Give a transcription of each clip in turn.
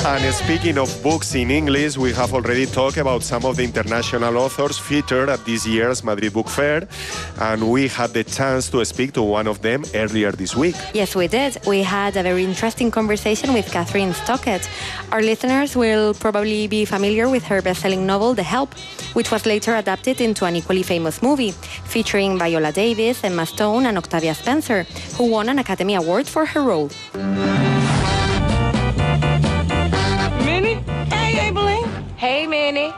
And speaking of books in English, we have already talked about some of the international authors featured at this year's Madrid Book Fair, and we had the chance to speak to one of them earlier this week. Yes, we did. We had a very interesting conversation with Kathryn Stockett. Our listeners will probably be familiar with her best-selling novel, The Help, which was later adapted into an equally famous movie, featuring Viola Davis, Emma Stone, and Octavia Spencer, who won an Academy Award for her role. Minnie? Hey, Aibileen. Hey, Minnie.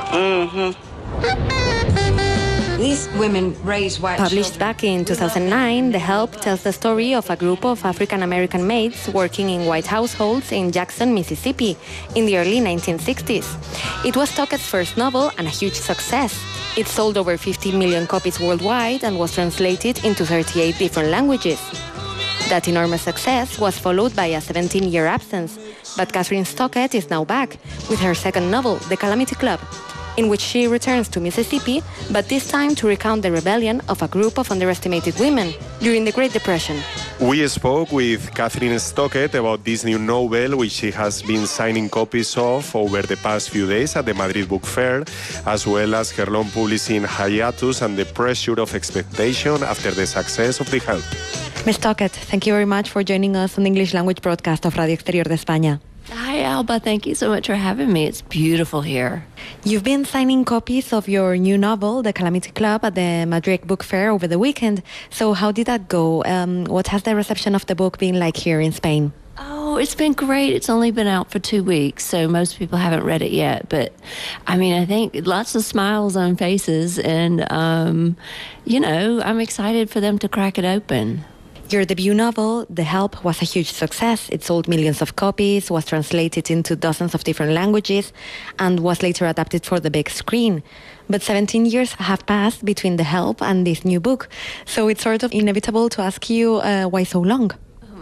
These women raise white Published children. back in 2009, The Help tells the story of a group of African-American maids working in white households in Jackson, Mississippi, in the early 1960s. It was Stockett's first novel and a huge success. It sold over 50 million copies worldwide and was translated into 38 different languages. That enormous success was followed by a 17-year absence, but Kathryn Stockett is now back with her second novel, The Calamity Club, in which she returns to Mississippi, but this time to recount the rebellion of a group of underestimated women during the Great Depression. We spoke with Kathryn Stockett about this new novel, which she has been signing copies of over the past few days at the Madrid Book Fair, as well as her long publishing hiatus and the pressure of expectation after the success of The Help. Ms. Stockett, thank you very much for joining us on the English language broadcast of Radio Exterior de España. Hi, Alba. Thank you so much for having me. It's beautiful here. You've been signing copies of your new novel, The Calamity Club, at the Madrid Book Fair over the weekend. So how did that go? What has the reception of the book been like here in Spain? Oh, it's been great. It's only been out for 2 weeks, so most people haven't read it yet. But, I mean, I think lots of smiles on faces, and, I'm excited for them to crack it open. Your debut novel, The Help, was a huge success. It sold millions of copies, was translated into dozens of different languages, and was later adapted for the big screen. But 17 years have passed between The Help and this new book, so it's sort of inevitable to ask you why so long?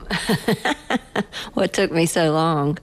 What took me so long?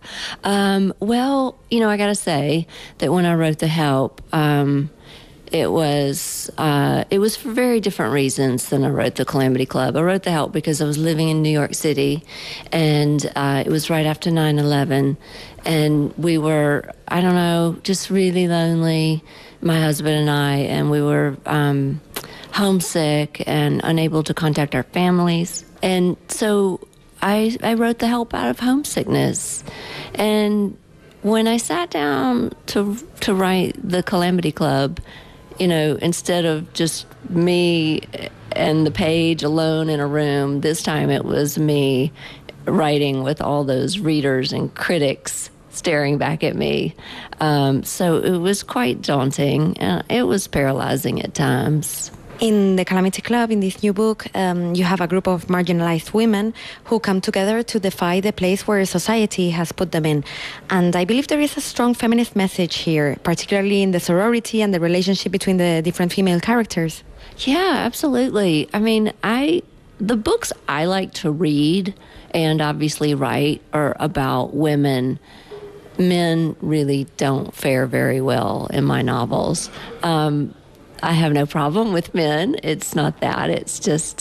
I got to say that when I wrote The Help, it was for very different reasons than I wrote The Calamity Club. I wrote The Help because I was living in New York City, and it was right after 9/11, and we were, just really lonely, my husband and I, and we were homesick and unable to contact our families. And so I wrote The Help out of homesickness. And when I sat down to write The Calamity Club, instead of just me and the page alone in a room, this time it was me writing with all those readers and critics staring back at me. So it was quite daunting, and it was paralyzing at times. In The Calamity Club, in this new book, you have a group of marginalized women who come together to defy the place where society has put them in. And I believe there is a strong feminist message here, particularly in the sorority and the relationship between the different female characters. Yeah, absolutely. I mean, the books I like to read and obviously write are about women. Men really don't fare very well in my novels. I have no problem with men. It's not that. It's just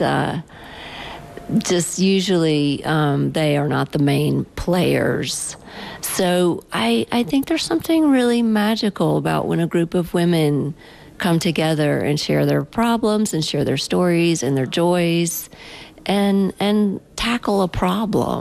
usually they are not the main players. So I think there's something really magical about when a group of women come together and share their problems and share their stories and their joys and tackle a problem.